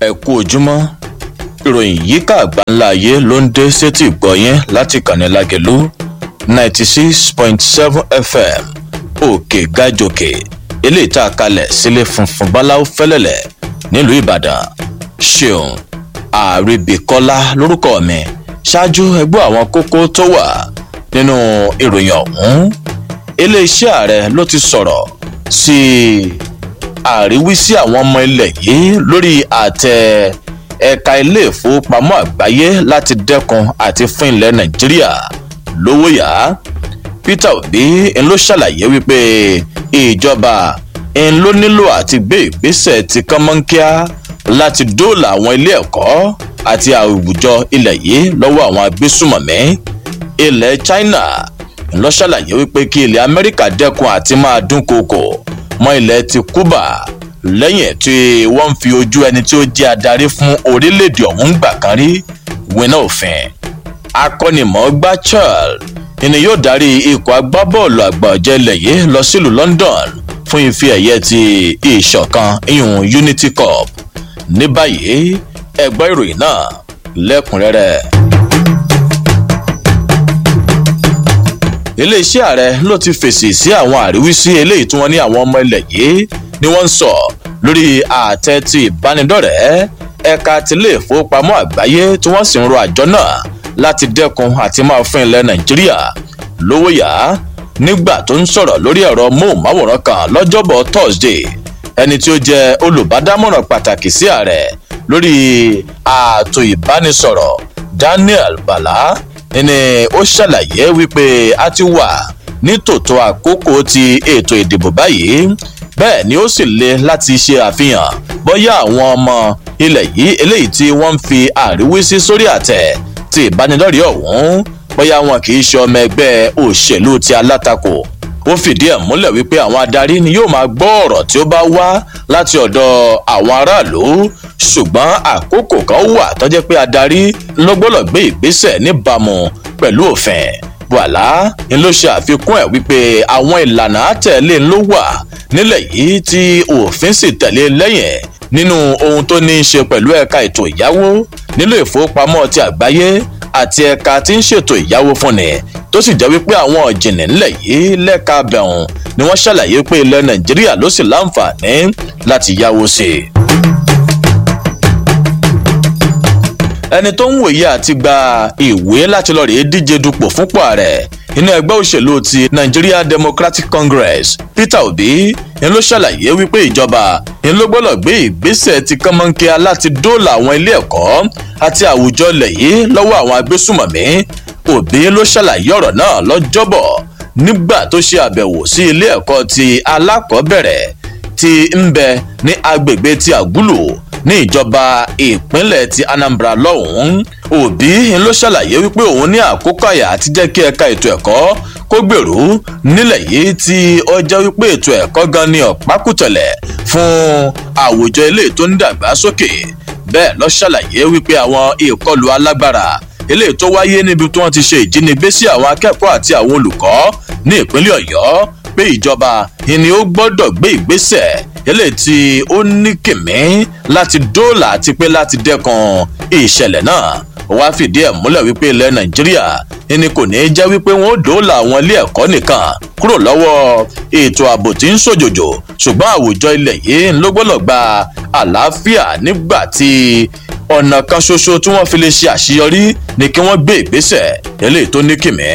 ẹ kú ojúmọ́ ìròyìn yíká àgbáńlá ayé ló ń dé sétí ìgbọ̀nyẹn láti kànnì Lágelú 96.7 FM òkè gájòkè eléyìí tá a kalẹ̀ sílé funfun báláú fẹ́lẹ́lẹ̀ nílùú Ìbàdàn. Ṣeun Àríbíkọ́lá lórúkọ mi. Ṣáájú ẹgbẹ́ àwọn kókó tó wà nínú ìròyìn ọ̀hún. Iléeṣẹ́ ààrẹ ló ti sọ̀rọ̀ sí àríwísí àwọn ọmọ ilẹ̀ yìí lórí àtẹ ẹ̀ka ilé ìfowópamọ́ àgbáyé láti dẹ́kun àti fún ilẹ̀ Nàìjíríà lówó yá. Peter Obi ń ló ṣàlàyé wípé ìjọba ń ló nílò àti gbé ìgbésẹ̀ tí kánmọ́nkíá láti dóòlà àwọn ilé ẹ̀kọ́ àti àwùjọ ilẹ̀ yìí lọ́wọ́ àwọn agbésùmọ̀mí. Ilẹ̀ China ń ló ṣàlàyé wípé kí ilẹ̀ Amẹ́ríkà dẹ́kun àti máa dúnkookò mọ́ ilẹ̀ ti Cuba lẹ́yìn tí wọ́n ń fi ojú ẹni tí ó jẹ́ adarí fún orílẹ̀-èdè ọ̀hún gbà kan rí wíná òfin. Akọ́nimọ̀ọ́gbá Charles ni yóò darí ikọ̀ agbábọ́ọ̀lù àgbà ọ̀jẹ̀ ilẹ̀ yìí lọ sílùú London fún ife ẹ̀yẹ ti ìṣọ̀kan ìyún Unity Cup. Ní báyìí ẹ gbọ́ ìròyìn náà lẹ́kùnrẹ́rẹ́. Iléeṣẹ́ ààrẹ ló ti fèsì sí àwọn àríwísí eléyìí tí wọ́n ní àwọn ọmọ ilẹ̀ yìí ni wọ́n ń sọ lórí àtẹ ti ìbánidọ́rẹ̀ẹ́ ẹ̀ka tilé ìfowópamọ́ àgbáyé tí wọ́n sì ń rọ àjọ náà láti dẹ́kun àti máa fún ilẹ̀ Nàìjíríà lówó yá. Nígbà tó ń sọ̀rọ̀ lórí ẹ̀rọ móhùnmáwòrán kan lọ́jọ́bọ̀ Thursday, ẹni tí ó jẹ́ olùbádámọ̀ràn pàtàkì sí ààrẹ lórí ààtò ìbánisọ̀rọ̀ Daniel Bala ni ó ṣàlàyé wípé a ti wà ní tòótọ́ àkókò ti ètò ìdìbò báyìí, bẹ́ẹ̀ ni ó sì le láti ṣe àfihàn bóyá àwọn ọmọ ilẹ̀ yìí eléyìí tí wọ́n ń fi àríwísí sórí àtẹ ti ìbánidọ́rẹ̀ẹ́ ọ̀hún bóyá wọn kì í ṣe ọmọ ẹgbẹ́ òṣèlú ti alátakò. Ó fìdí ẹ̀ múlẹ̀ wípé àwọn adarí ni yóò máa gbọ́ ọ̀rọ̀ tí ó bá wá láti ọ̀dọ̀ àwọn aráàlú, ṣùgbọ́n àkókò kan wà tó jẹ́ pé adarí ló gbọ́dọ̀ gbé ìgbésẹ̀ níbàámu pẹ̀lú òfin. Bùhálà ń ló ṣe àfikún ẹ̀ wípé àwọn ìlànà àtẹ̀lé ló wà nílẹ̀ yìí tí òfin sì tẹ̀lé lẹ́yìn nínú ohun tó ní í ṣe pẹ̀lú ẹ̀ka ètò ìyáwó nílò ìfowópamọ́ ti àgbáyé àti ẹ̀ka tí ń ṣètò ìyáwó fúnni, tó sì jẹ́ wípé àwọn ọ̀jìnì ńlẹ̀ yìí lẹ́ka bẹ̀rùn ni wọ́n ṣàlàyé pé ilẹ̀ Nàìjíríà ló sì láǹfààní láti yáwó sí i. Ẹni tó ń wòye àti gba ìwé láti lọ rèé díje dupò fúnpò ààrẹ inú ẹgbẹ́ òṣèlú ti Nigeria Democratic Congress Peter Obi ń ló ṣàlàyé wípé ìjọba ń ló gbọ́dọ̀ gbé ìgbésẹ̀ ti kánmọ́nkíá láti dóòlà àwọn ilé ẹ̀kọ́ àti àwùjọ ilẹ̀ yìí lọ́wọ́ àwọn agbésùmọ̀mí. Obi ló ṣàlàyé ọ̀rọ̀ náà lọ́jọ́bọ̀ nígbà tó ṣe àbẹ̀wò sí ilé ẹ̀kọ́ ti alákọ̀ọ́bẹ̀rẹ̀ tí ń bẹ ní agbègbè ti Àgúlù ní ìjọba ìpínlẹ̀ ti Anambra lọ́hùn-ún. Obi ló ṣàlàyé wípé òun ní àkókò àyà àti jẹ́ kí ẹ̀ka ètò ẹ̀kọ́ kó gbèrú nílẹ̀ yìí tí ó jẹ́ wípé ètò ẹ̀kọ́ gan ni ọ̀pákùtẹ̀lẹ̀ fún àwùjọ ilé tó ń dàgbà sókè. Bẹ́ẹ̀ ló ṣàlàyé wípé àwọn ìkọlù alágbára eléyìí tó wáyé níbi tí wọ́n ti ṣe ìjínigbé sí àwọn akẹ́kọ̀ọ́ àti àwọn olùkọ́ ní ìpínlẹ̀ Ọ̀yọ́ pé ìjọba ni ó gbọ́dọ̀ gbé ìgbésẹ̀ eléyìí tí ó ní kìmí láti dóòlà àti pé láti dẹ́kun ìṣẹ̀lẹ̀ náà. Ó wá fìdí ẹ̀ múlẹ̀ wípé ilẹ̀ Nàìjíríà ni kò ní í jẹ́ wípé wọ́n ó dóòlà àwọn ilé ẹ̀kọ́ nìkan kúrò lọ́wọ́ ètò ààbò tí ń ṣòjòjò, ṣùgbọ́n àwùjọ ilẹ̀ yìí ló gbọ́dọ̀ gba àlàáfíà nígbà tí ọ̀nà kan ṣoṣo tí wọ́n fi lè ṣe àṣeyọrí ni kí wọ́n gbé ìgbésẹ̀ eléyìí tó ní kìmí.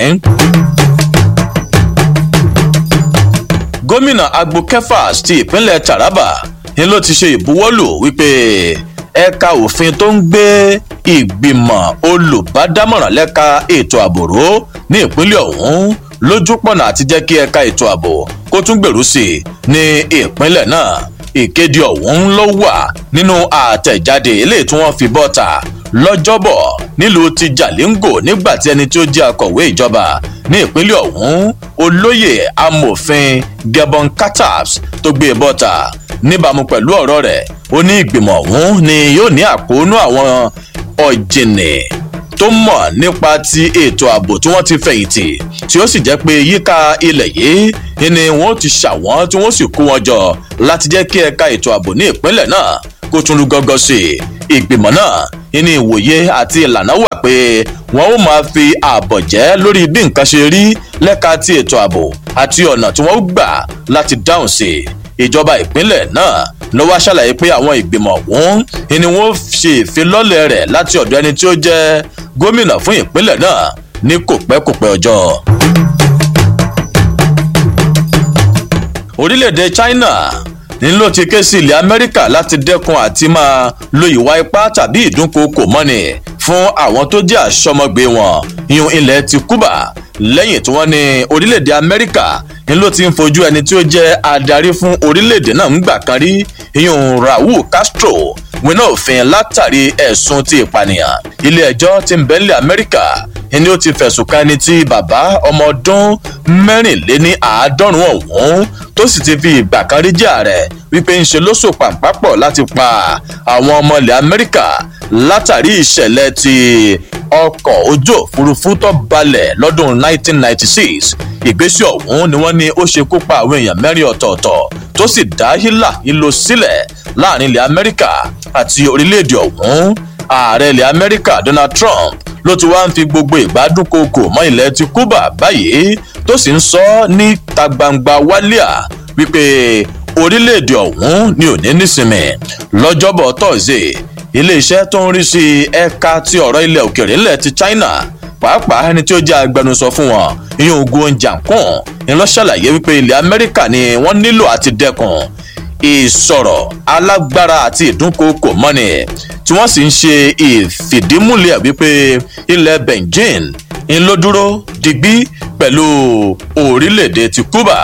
Gómìnà Agbo Kefas ti ìpínlẹ̀ Taraba ni ló ti ṣe ìbuwọ́lù wípé ẹ̀ka òfin tó ń gbé ìgbìmọ̀ olùbádámọ̀ràn lẹ́ka ètò ààbò ró ní ìpínlẹ̀ ọ̀hún lójúpọ̀nà àti jẹ́ kí ẹ̀ka ètò ààbò kó tún gbèrú sí i ní ìpínlẹ̀ náà. Ìkéde ọ̀hún ló wà nínú àtẹ̀jáde eléyìí tí wọ́n fi bọ́ta lọ́jọ́bọ̀ nílùú ti Jalingo nígbà tí ẹni tí ó jẹ́ akọ̀wé ìjọba ní ìpínlẹ̀ ọ̀hún olóyè amòfin Gebon Katabs tó gbé bọ́ta. Níbàámu pẹ̀lú ọ̀rọ̀ rẹ̀, ó ní ìgbìmọ̀ ọ̀hún ni yóò ní àkóónú àwọn ọ̀jìnì tó mọ̀ nípa ti ètò ààbò tí wọ́n ti fẹ̀yìntì tí ó sì jẹ́ pé yíká ilẹ̀ yìí ni wọ́n ti ṣàwọ́n tí wọ́n sì kó wọn jọ láti jẹ́ kí ẹ̀ka ètò ààbò ní ìpínlẹ̀ náà kó tún rú gọ́gọ́ sí i ìgbìmọ̀ náà ní ìwòye àti ìlànà wà pé wọn ó máa fi ààbọ̀ jẹ́ lórí bí nǹkan ṣe rí lẹ́ka ti ètò ààbò àti ọ̀nà tí wọ́n ó gbà láti dáhùn sí i ìjọba ìpínlẹ̀ náà ló wá ṣàlàyé pé àwọn ìgbìmọ̀ ọ̀hún ni wọ́n ṣe ìfilọ́lẹ̀ rẹ̀ láti ọ̀dọ̀ ẹni tí ó jẹ́ gómìnà fún ìpínlẹ̀ náà ní kòpẹ́kòpẹ́ ọjọ́. orílẹ̀-èdè China nílò ti ké sí ilẹ̀ Amẹ́ríkà láti dẹ́kun àti máa lo ìwà ipá tàbí ìdúnkookò mọ́ni fún àwọn tó jẹ́ àṣọmọgbé wọn ìyún ilẹ̀ ti Cuba lẹ́yìn tí wọ́n ní orílẹ̀-èdè Amẹ́ríkà nílò ti ń fojú ẹni tí ó jẹ́ adarí fún orílẹ̀-èdè náà ńgbà kan rí ìyún Raúl Castro wíná òfin látàrí ẹ̀sùn ti ìpànìyàn ilé ẹjọ́ tí ń bẹ nílẹ̀ Amẹ́ríkà ni ó ti fẹ̀sùn kan ẹni tí bàbá ọmọ ọdún 94 ọ̀hún tó sì ti fi ìgbà kan rí jẹ́ ààrẹ wípé ń ṣe ló so pàǹpápọ̀ láti pa àwọn ọmọ ilẹ̀ Amẹ́ríkà látàrí ìṣẹ̀lẹ̀ ti ọkọ̀ ojú òfurufú tó balẹ̀ lọ́dún 1996 ìgbésẹ̀ ọ̀hún ni wọ́n ní ó ṣekú pa àwọn èèyàn 4 ọ̀tọ̀ọ̀tọ̀ tó sì dá hílàhílo sílẹ̀ láàrin ilẹ̀ Amẹ́ríkà àti orílẹ̀-èdè ọ̀hún ààrẹ ilẹ̀ Amẹ́ríkà Donald Trump ló ti wá ń fi gbogbo ìgbádùnkokò mọ́ ilẹ̀ ti Cuba báyìí tó sì ń sọ níta gbangba wálíà wípé orílẹ̀-èdè ọ̀hún ni ò ní nísinmi lọ́jọ́bọ̀ tọ́sídẹ̀ẹ́ iléeṣẹ́ tó ń rí sí ẹ̀ka ti ọ̀rọ̀ ilẹ̀ òkèèrè ńlẹ̀ ti China pàápàá ẹni tí ó jẹ́ agbẹnusọ fún wọn ìyún Guo Jiakun ń lọ ṣàlàyé wípé ilẹ̀ Amẹ́ríkà ni wọ́n nílò àti dẹ́kun ìsọ̀rọ̀ alágbára àti ìdúnkookò mọ́ni tí wọ́n sì ń ṣe ìfìdímúlẹ̀ wípé ilẹ̀ Beijing ń ló dúró digbí pẹ̀lú orílẹ̀-èdè ti Cuba.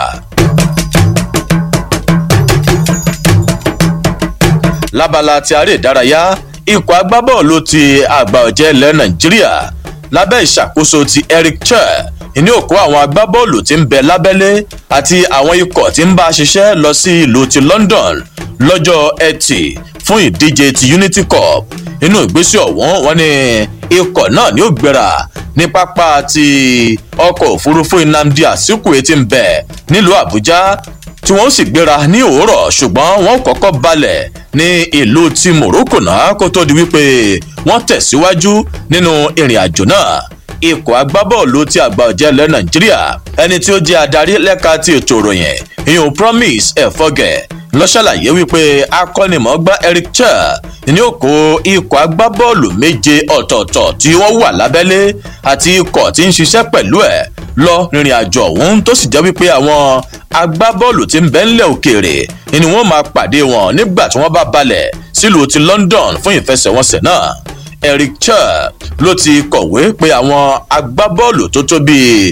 lábala ti aré ìdárayá ikọ̀ agbábọ́ọ̀lù ti àgbà ọ̀jẹ̀ ilẹ̀ Nàìjíríà lábẹ́ ìṣàkóso ti Eric Chelle ìní òkú àwọn agbábọ́ọ̀lù tí ń bẹ lábẹ́lé àti àwọn ikọ̀ tí ń bá a ṣiṣẹ́ lọ sí ìlú ti London lọ́jọ́ Ẹtì fún ìdíje ti Unity Cup inú ìgbésẹ̀ ọ̀hún wọ́n ní ikọ̀ náà ni ó gbéra ní pápá ti ọkọ̀ òfurufú Nnamdi Azikiwe tí ń bẹ nílùú Àbújá tí wọ́n sì gbéra ní òwúrọ̀ ṣùgbọ́n wọ́n kọ́kọ́ balẹ̀ ní ìlú ti Morocco náà kó tó di wípé wọ́n tẹ̀síwájú nínú ìrìn àjò náà ikọ̀ agbábọ́ọ̀lù ti àgbà ọ̀jẹ̀ ilẹ̀ Nàìjíríà ẹni tí ó jẹ́ adarí lẹ́ka ti ètò ìròyìn ìyún Promise Ẹ̀fọ́gẹ̀ ló ṣàlàyé wípé akọ́nimọ̀ọ́gbá Eric Chelle ni ó kó ikọ̀ agbábọ́ọ̀lù 7 ọ̀tọ̀ọ̀tọ̀ tí wọ́n wà lábẹ́lé àti ikọ̀ tí ń ṣiṣẹ́ pẹ̀lú ẹ̀ lọ rìnrìn àjò ọ̀hún tó sì jẹ́ wípé àwọn agbábọ́ọ̀lù tí ń bẹ ńlẹ̀ òkèèrè ni wọ́n máa pàdé wọn nígbà tí wọ́n bá balẹ̀ sílùú ti London fún ìfẹsẹ̀wọnsẹ̀ náà Eric Chelle ló ti kọ̀wé pé àwọn agbábọ́ọ̀lù tó tó bíi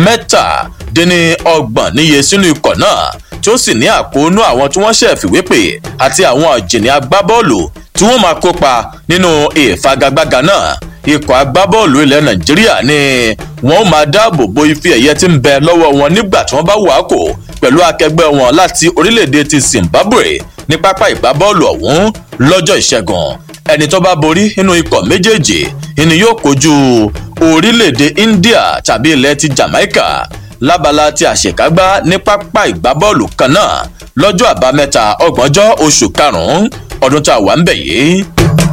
27 níye sínú ikọ̀ náà tí ó sì ní àkóónú àwọn tí wọ́n ṣẹ̀ fìwé pè àti àwọn ọ̀jìnì agbábọ́ọ̀lù tí wọ́n máa kópa nínú ìfagagbága náà ikọ̀ agbábọ́ọ̀lù ilẹ̀ Nàìjíríà ni wọ́n máa dáàbò bo ife ẹ̀yẹ tí ń bẹ lọ́wọ́ wọn nígbà tí wọ́n bá wà kó pẹ̀lú akẹgbẹ́ wọn láti orílẹ̀-èdè ti Zimbabwe ní pápá ìgbábọ́ọ̀lù ọ̀hún lọ́jọ́ Ìṣẹ́gun ẹni tó bá borí nínú ikọ̀ méjèèjì ni yóò kojú orílẹ̀-èdè India tàbí ilẹ̀ ti Jamaica lábala ti àṣekágbá ní pápá ìgbábọ́ọ̀lù kan náà lọ́jọ́ àbámẹ́ta 30 oṣù karùn-ún ọdún tá a wà ń bẹ̀ yìí.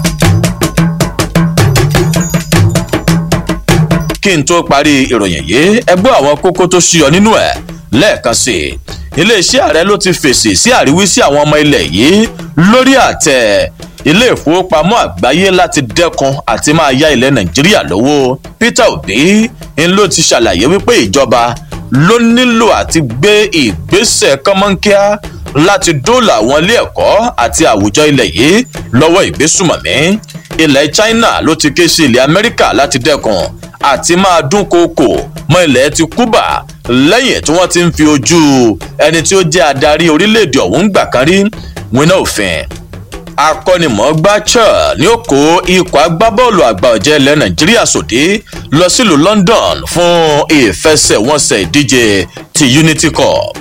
kí n tó parí ìròyìn yìí ẹ gbọ́ àwọn kókó tó ṣíyọ nínú ẹ̀ lẹ́ẹ̀kan sí i iléeṣẹ́ ààrẹ ló ti fèsì sí àríwísí àwọn ọmọ ilẹ̀ yìí lórí àtẹ ilé ìfowópamọ́ àgbáyé láti dẹ́kun àti máa yá ilẹ̀ Nàìjíríà lówó Peter Obi ń ló ti ṣàlàyé wípé ìjọba ló nílò àti gbé ìgbésẹ̀ kọ́mọ́nkíá láti dóòlà àwọn ilé ẹ̀kọ́ àti àwùjọ ilẹ̀ yìí lọ́wọ́ ìgbésùmọ̀mí ilẹ̀ China ló ti ké sí ilẹ̀ Amẹ́ríkà láti dẹ́kun àti máa dúnkookò mọ́ ilẹ̀ ti Cuba lẹ́yìn tí wọ́n ti ń fi ojú ẹni tí ó jẹ́ adarí orílẹ̀-èdè ọ̀hún gbà kan rí wíná òfin akọ́nimọ̀ọ́gbá Chelle ni ó kó ikọ̀ agbábọ́ọ̀lù àgbà ọ̀jẹ̀ ilẹ̀ Nàìjíríà sòdí lọ sílùú London fún ìfẹsẹ̀wọnsẹ̀ ìdíje ti Unity Cup.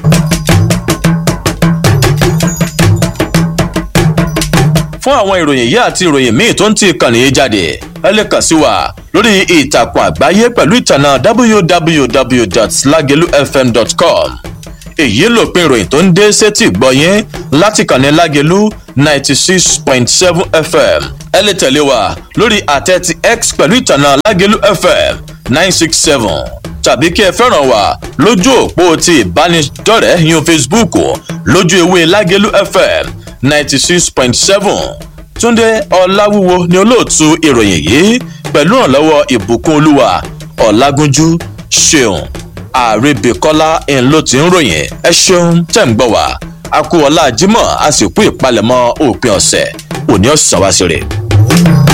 fún àwọn ìròyìn yìí àti ìròyìn míì tó ń ti ìkànnì yìí jáde ẹ lè kàn sí wa lórí ìtàkùn àgbáyé pẹ̀lú ìtànà www.slagelufm.com èyí lòpin ìròyìn tó ń dé sétí gbọ̀yìn láti kàn ní Lágelú 96.7 FM. ẹ lè tẹ̀lé wa lórí àtẹ ti X pẹ̀lú ìtànà Lágelú FM 967 tàbí kí ẹ fẹ́ràn wa lójú òpó ti ìbánidọ́rẹ̀ẹ́ yín Facebook lójú ewé Lágelú FM 96.7. Túndé Ọláwúwo ni olóòtú ìròyìn yìí pẹ̀lú ìrànlọ́wọ́ Ìbùkún Olúwa Ọlágúnjú Ṣeun Àrèbíkọ́lá ń ló ti ń ròyìn. ẹ ṣeun tẹ̀ ń gbọ́ wá a kú ọlá Jímọ̀ a sì kú ìpalẹ̀mọ́ òpin ọ̀sẹ̀ òní ọ̀sán wá sí rè.